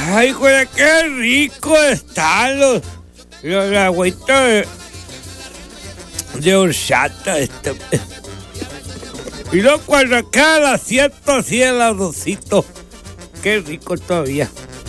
Ay, güey, qué rico están la agüita de horchata. Y luego cuando queda el asiento así el arrocito. Qué rico todavía.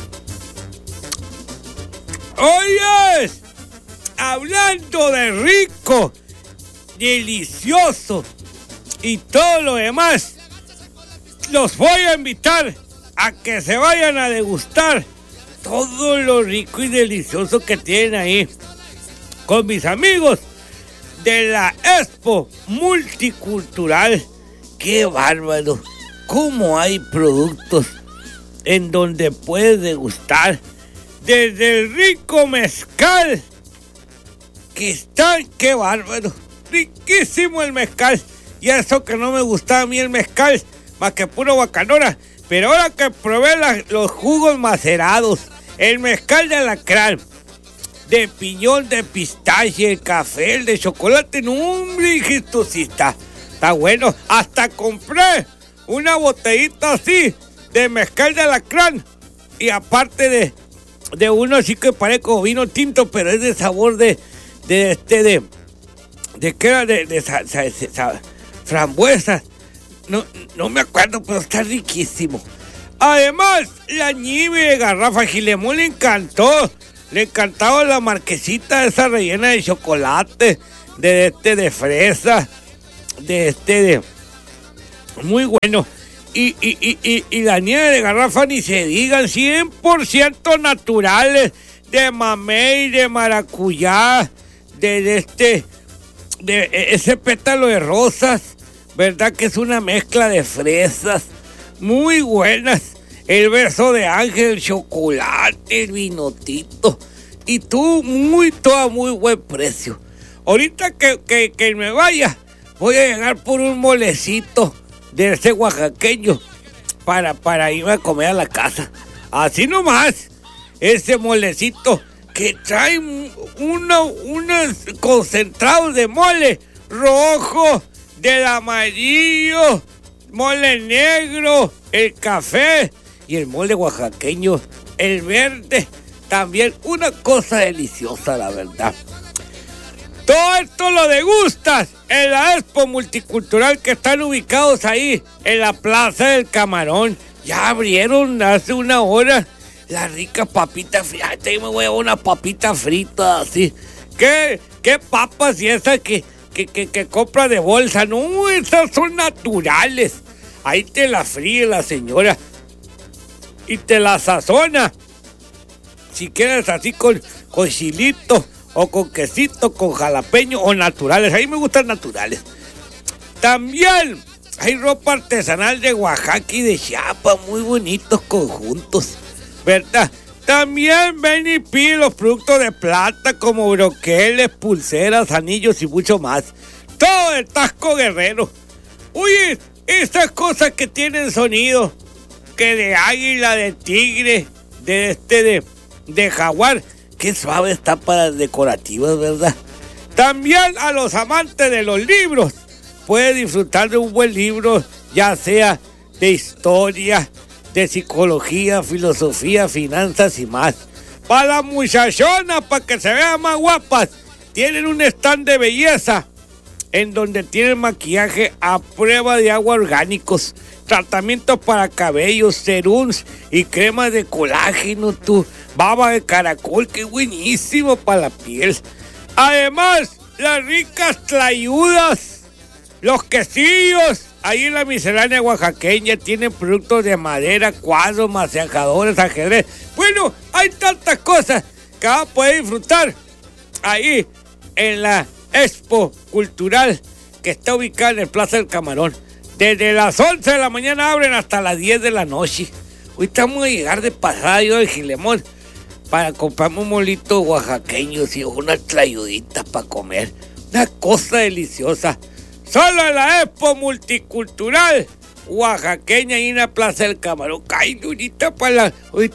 Oye, hablando de rico, delicioso y todo lo demás, los voy a invitar a que se vayan a degustar todo lo rico y delicioso que tienen ahí con mis amigos de la Expo Multicultural. ¡Qué bárbaro! ¿Cómo hay productos en donde puedes degustar? Desde el rico mezcal, que está, ¡qué bárbaro! Riquísimo el mezcal. Y eso que no me gustaba a mí el mezcal, más que puro bacanora. Pero ahora que probé los jugos macerados, el mezcal de alacrán, de piñón, de pistache, el café, el de chocolate, no, hombre, hijito, sí está bueno. Hasta compré una botellita así de mezcal de alacrán. Y aparte de uno así que parece como vino tinto, pero es de sabor de qué era, de frambuesas. No me acuerdo, pero está riquísimo. Además, la nieve de garrafa Gilemón le encantó. Le encantaba la marquesita esa rellena de chocolate, de fresa, muy bueno. Y la nieve de garrafa ni se digan, 100% naturales, de mamey, de maracuyá, de ese pétalo de rosas, ¿verdad? Que es una mezcla de fresas muy buenas. El beso de ángel, el chocolate, el vinotito. Y tú, todo a muy buen precio. Ahorita que me vaya, voy a llegar por un molecito de ese oaxaqueño para irme a comer a la casa. Así nomás, ese molecito que trae unos concentrados de mole rojo, del amarillo, mole negro, el café y el mole oaxaqueño, el verde, también una cosa deliciosa, la verdad. Todo esto lo degustas en la Expo Multicultural, que están ubicados ahí en la Plaza del Camarón. Ya abrieron hace una hora la rica papita frita. Ay, me voy a una papita frita así. ¿Qué papas y esas que compra de bolsa? No, esas son naturales. Ahí te la fríe la señora y te la sazona. Si quieres así con chilito o con quesito, con jalapeño o naturales. A mí me gustan naturales. También hay ropa artesanal de Oaxaca y de Chiapas, muy bonitos conjuntos, ¿verdad? También ven y pide los productos de plata como broqueles, pulseras, anillos y mucho más. Todo de Tasco Guerrero. Oye, esas cosas que tienen sonido, que de águila, de tigre, de jaguar, qué suave está para decorativas, ¿verdad? También a los amantes de los libros, puede disfrutar de un buen libro, ya sea de historia, de psicología, filosofía, finanzas y más. Para las muchachonas, para que se vean más guapas, tienen un stand de belleza en donde tienen maquillaje a prueba de agua orgánicos, tratamientos para cabellos, serums y cremas de colágeno, baba de caracol, que buenísimo para la piel. Además, las ricas tlayudas, los quesillos, ahí en la miscelánea oaxaqueña tienen productos de madera, cuadros, masajadores, ajedrez. Bueno, hay tantas cosas que vas a poder disfrutar ahí en la Expo Cultural, que está ubicada en el Plaza del Camarón. Desde las 11 de la mañana abren hasta las 10 de la noche. Hoy estamos a llegar de pasada yo de Gilemón para comprarme un molito oaxaqueño y unas tlayuditas para comer. Una cosa deliciosa. Solo en la Expo Multicultural oaxaqueña y en la Plaza del Camarón. Ay, ahorita para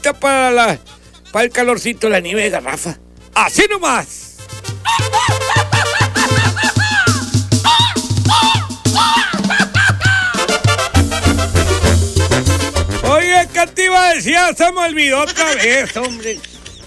el calorcito de la nieve de garrafa. Así nomás. Oye, ¿qué te iba a decir? Se me olvidó otra vez, hombre.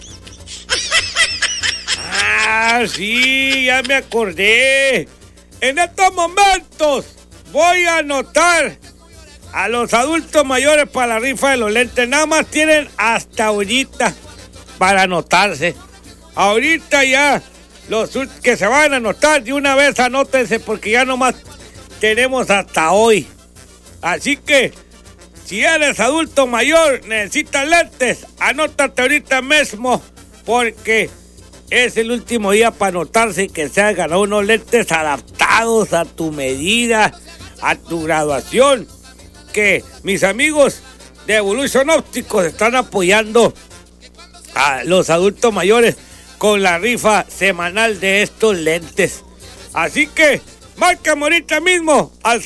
Ah, sí, ya me acordé. En estos momentos voy a anotar a los adultos mayores para la rifa de los lentes. Nada más tienen hasta ahorita para anotarse. Ahorita ya, los que se van a anotar de una vez, anótense porque ya nomás tenemos hasta hoy. Así que, si eres adulto mayor, necesitas lentes, anótate ahorita mismo porque es el último día para anotarse y que se hagan ganado unos lentes adaptados a tu medida, a tu graduación. Que mis amigos de Evolution Ópticos están apoyando a los adultos mayores con la rifa semanal de estos lentes. Así que márcame ahorita mismo al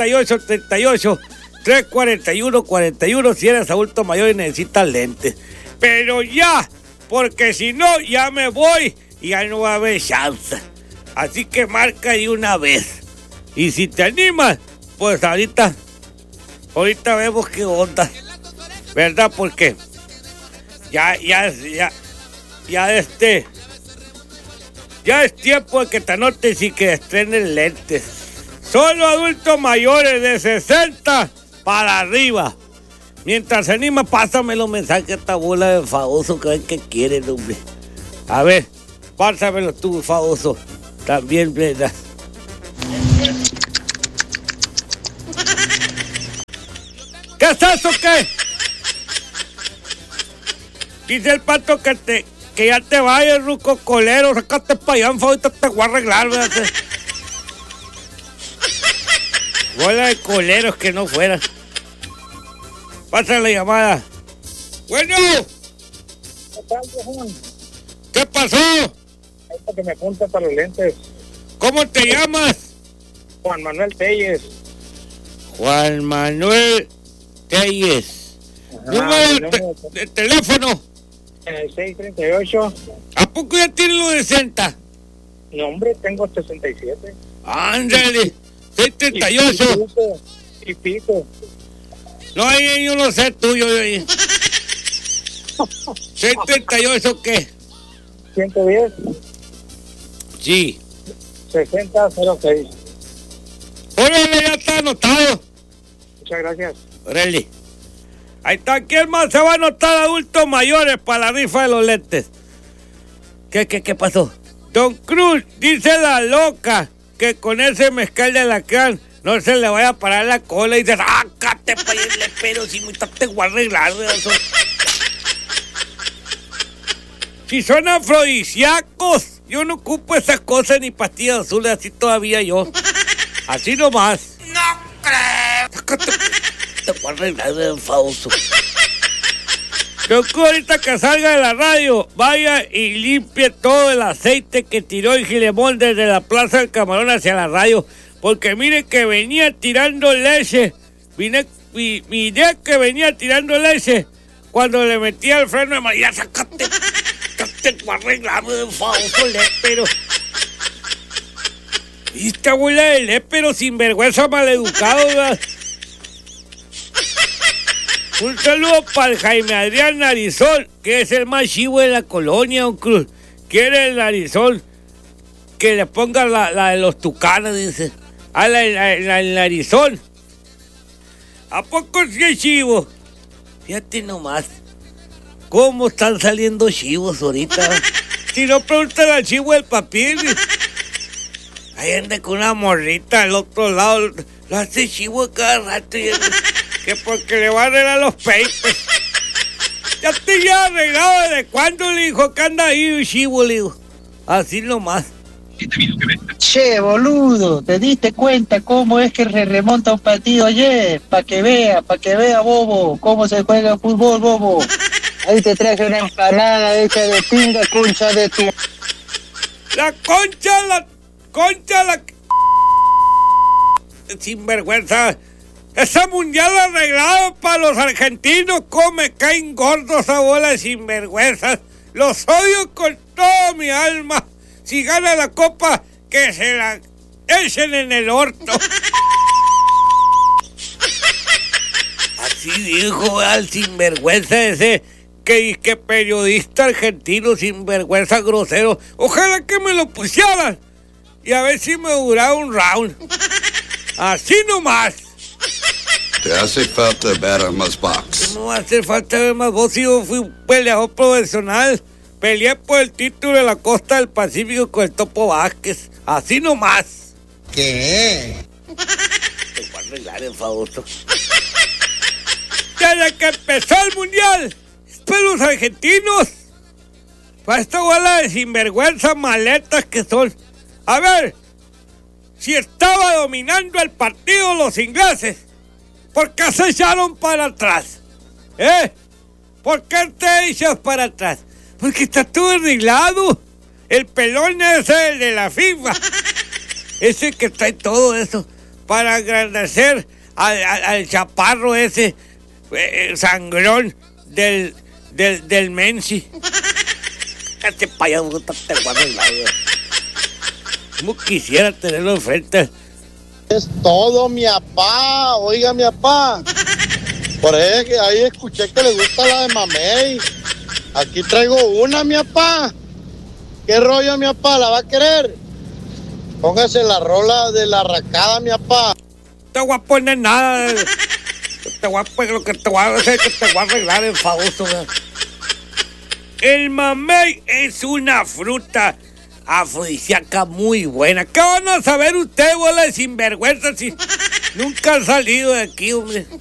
638-38-341-41 si eres adulto mayor y necesitas lentes. Pero ya, porque si no, ya me voy y ya no va a haber chance. Así que marca de una vez. Y si te animas, pues ahorita vemos qué onda, ¿verdad? Porque ya es tiempo de que te anotes y que estrenes lentes. Solo adultos mayores de 60 para arriba. Mientras se anima, pásame los mensajes a esta bola de famoso que ven que quieren, hombre. A ver, pásamelo tú, famoso. También, ¿verdad? ¿Qué es eso, qué? Dice el pato que ya te vayas, ruco colero. Sácate para allá, ahorita te voy a arreglar, ¿verdad? Bola de coleros que no fueran. Pasa la llamada. Bueno. ¿Qué pasó? Es para que me apunte para los lentes. ¿Cómo te llamas? Juan Manuel Telles. Juan Manuel Telles. Número de teléfono. 638. ¿A poco ya tienes lo de 60? No, hombre, tengo 67. Ándale. 638. Y pico. No, ahí yo no sé tuyo. 638, ¿qué? 110. Sí. 6006. Órale, ya está anotado. Muchas gracias. Órale. Ahí está. ¿Quién más se va a anotar adultos mayores para la rifa de los lentes? ¿Qué pasó? Don Cruz, dice la loca que con ese mezcal de alacrán no se le vaya a parar la cola y dice, sácate pa' irle, pero si me te voy a arreglar, eso. Si son afrodisíacos, yo no ocupo esas cosas ni pastillas azules así todavía yo. Así nomás. No creo. Sácate, te voy a arreglar, famoso. Yo creo ahorita que salga de la radio, vaya y limpie todo el aceite que tiró el Gilemón desde la Plaza del Camarón hacia la radio. Porque mire que venía tirando leche. Miré que venía tirando leche cuando le metía el freno de María. Sácate para arreglarme de famoso lépero. Y esta abuela de lépero sinvergüenza maleducado, ¿verdad? Un saludo para el Jaime Adrián Narizón, que es el más chivo de la colonia, don Cruz. Quiere el Narizón que le ponga la de los tucanes, dice. Ah, el Narizón. ¿A poco sí es chivo? Fíjate nomás. ¿Cómo están saliendo chivos ahorita? Si no, pregúntale al chivo del papel. Ahí anda con una morrita al otro lado. Lo hace chivo cada rato. Que porque le van a arreglar los papers. Ya estoy ya arreglado. ¿Desde cuándo, le dijo? Que anda ahí, chivo, le digo. Así nomás. Che, boludo, ¿te diste cuenta cómo es que se remonta un partido ayer? Pa' que vea, bobo, cómo se juega el fútbol, bobo. Ahí te traje una empanada hecha de pinga, concha de tu... La concha. Sinvergüenza. Esa mundial arreglada para los argentinos, ¿cómo me caen gordos esa bola de sinvergüenzas? Los odio con toda mi alma. Si gana la copa, que se la echen en el orto. Así dijo al sinvergüenza ese que periodista argentino sinvergüenza grosero. Ojalá que me lo pusieran y a ver si me duraba un round. Así nomás. Te hace falta ver más box. No va a hacer falta ver más box. Yo fui un peleador profesional. Peleé por el título de la Costa del Pacífico con el Topo Vázquez. Así nomás. ¿Qué? Te voy a arreglar, enfadoso. Desde que empezó el mundial, pues los argentinos, para esta bola de sinvergüenza maletas que son. A ver, si estaba dominando el partido los ingleses, ¿por qué se echaron para atrás? ¿Por qué te echas para atrás? Porque está todo arreglado. El pelón ese, el de la FIFA, ese que trae todo eso para agrandecer al chaparro ese, sangrón del Menzi. Este payaso está guardo el lado. Como quisiera tenerlo enfrente. Es todo, mi apá. Oiga, mi apá. Por eso que ahí escuché que le gusta la de Mamey. Aquí traigo una, mi apá. ¿Qué rollo, mi apá? ¿La va a querer? Póngase la rola de la racada, mi apá. No te voy a poner nada. Lo que te voy a hacer es que te voy a arreglar el famoso. El mamey es una fruta afrodisíaca muy buena. ¿Qué van a saber ustedes, bola de sinvergüenza, si nunca han salido de aquí, hombre?